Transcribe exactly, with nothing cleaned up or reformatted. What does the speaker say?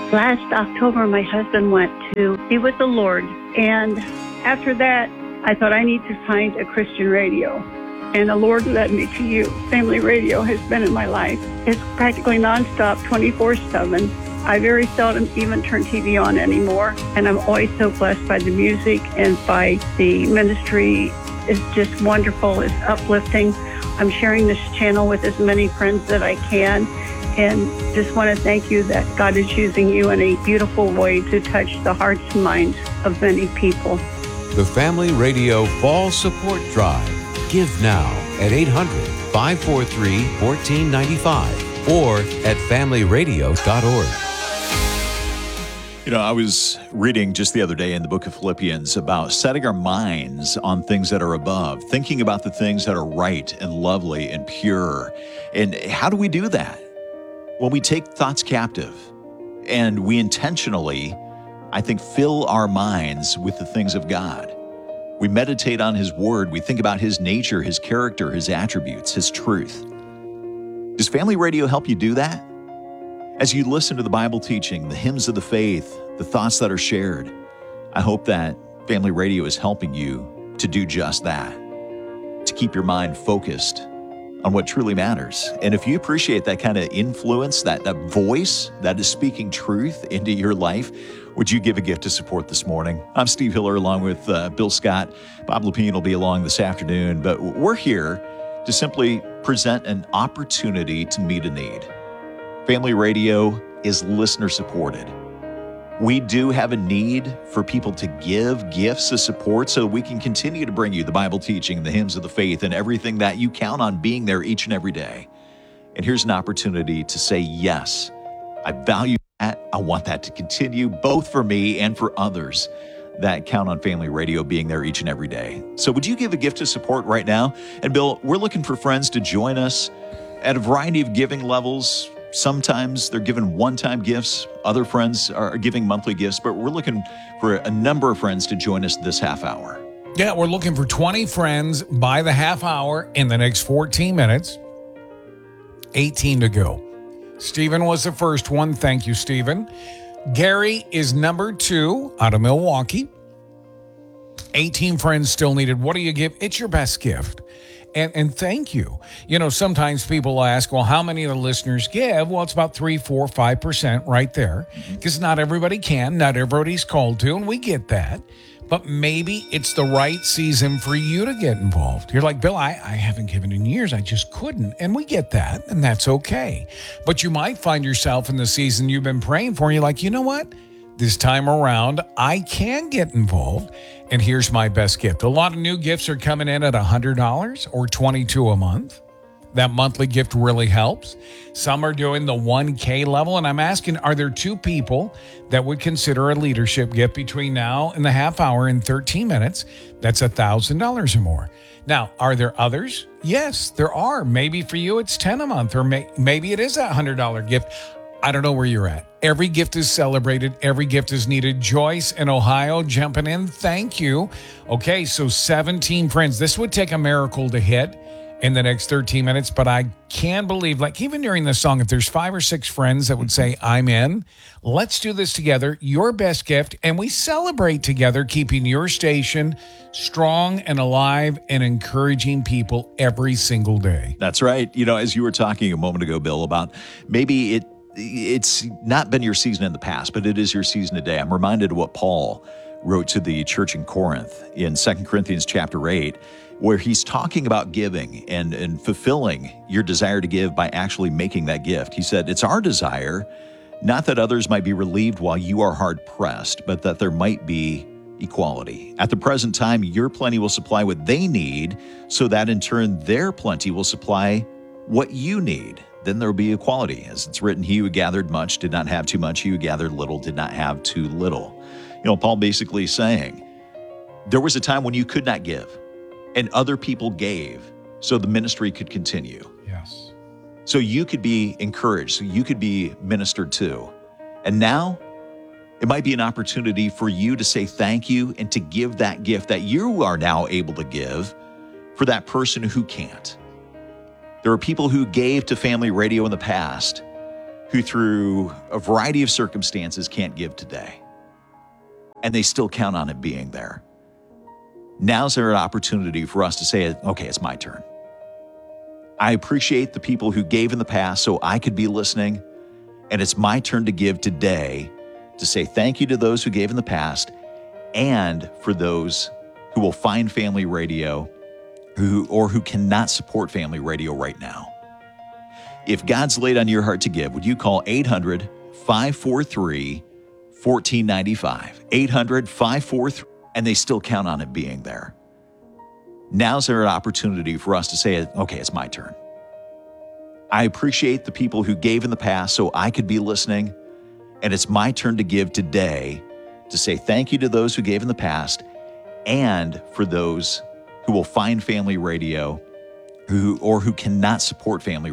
Last October, my husband went to be with the Lord. And after that, I thought I need to find a Christian radio. And the Lord led me to you. Family radio has been in my life. It's practically nonstop, twenty-four seven. I very seldom even turn T V on anymore. And I'm always so blessed by the music and by the ministry. It's just wonderful. It's uplifting. I'm sharing this channel with as many friends that I can. And just want to thank you that God is using you in a beautiful way to touch the hearts and minds of many people. The Family Radio Fall Support Drive. Give now at eight hundred, five four three, one four nine five or at family radio dot org. You know, I was reading just the other day in the book of Philippians about setting our minds on things that are above, thinking about the things that are right and lovely and pure. And how do we do that? Well, we take thoughts captive and we intentionally, I think, fill our minds with the things of God. We meditate on His Word. We think about His nature, His character, His attributes, His truth. Does Family Radio help you do that? As you listen to the Bible teaching, the hymns of the faith, the thoughts that are shared, I hope that Family Radio is helping you to do just that, to keep your mind focused on what truly matters. And if you appreciate that kind of influence, that, that voice that is speaking truth into your life, would you give a gift to support this morning? I'm Steve Hiller along with uh, Bill Scott. Bob Lepine will be along this afternoon, but we're here to simply present an opportunity to meet a need. Family Radio is listener supported. We do have a need for people to give gifts of support so we can continue to bring you the Bible teaching, the hymns of the faith, and everything that you count on being there each and every day. And here's an opportunity to say, yes, I value that. I want that to continue, both for me and for others that count on Family Radio being there each and every day. So would you give a gift of support right now? And Bill, we're looking for friends to join us at a variety of giving levels. Sometimes they're giving one-time gifts. Other friends are giving monthly gifts, but we're looking for a number of friends to join us this half hour. Yeah, we're looking for twenty friends by the half hour in the next fourteen minutes. eighteen to go. Stephen was the first one. Thank you, Stephen. Gary is number two out of Milwaukee. eighteen friends still needed. What do you give? It's your best gift. And and thank you. You know, sometimes people ask, well, how many of the listeners give? Well, it's about three, four, five percent right there. Because not everybody can, not everybody's called to, and we get that. But maybe it's the right season for you to get involved. You're like, Bill, I, I haven't given in years. I just couldn't. And we get that, and that's okay. But you might find yourself in the season you've been praying for, and you're like, you know what? This time around, I can get involved, and here's my best gift. A lot of new gifts are coming in at one hundred dollars or twenty-two dollars a month. That monthly gift really helps. Some are doing the one K level, and I'm asking, are there two people that would consider a leadership gift between now and the half hour in thirteen minutes? That's one thousand dollars or more. Now, are there others? Yes, there are. Maybe for you, it's ten dollars a month, or may, maybe it is that one hundred dollars gift. I don't know where you're at. Every gift is celebrated. Every gift is needed. Joyce in Ohio jumping in. Thank you. Okay, so seventeen friends. This would take a miracle to hit in the next thirteen minutes, but I can believe, like even during this song, if there's five or six friends that would say, I'm in, let's do this together. Your best gift, and we celebrate together, keeping your station strong and alive and encouraging people every single day. That's right. You know, as you were talking a moment ago, Bill, about maybe it it's not been your season in the past, but it is your season today. I'm reminded of what Paul wrote to the church in Corinth in Second Corinthians chapter eight, where he's talking about giving and, and fulfilling your desire to give by actually making that gift. He said, it's our desire, not that others might be relieved while you are hard pressed, but that there might be equality. At the present time, your plenty will supply what they need, so that in turn their plenty will supply what you need. Then there will be equality. As it's written, he who gathered much did not have too much. He who gathered little did not have too little. You know, Paul basically saying, there was a time when you could not give, and other people gave so the ministry could continue. Yes. So you could be encouraged, so you could be ministered to. And now, it might be an opportunity for you to say thank you and to give that gift that you are now able to give for that person who can't. There are people who gave to Family Radio in the past, who through a variety of circumstances can't give today, and they still count on it being there. Now's there an opportunity for us to say, okay, it's my turn. I appreciate the people who gave in the past so I could be listening, and it's my turn to give today, to say thank you to those who gave in the past, and for those who will find Family Radio who or who cannot support Family Radio right now. If God's laid on your heart to give, would you call eight hundred, five four three, one four nine five, eight hundred, five four three, and they still count on it being there. Now's there an opportunity for us to say, okay, it's my turn. I appreciate the people who gave in the past so I could be listening, and it's my turn to give today, to say thank you to those who gave in the past, and for those who will find Family Radio who or who cannot support Family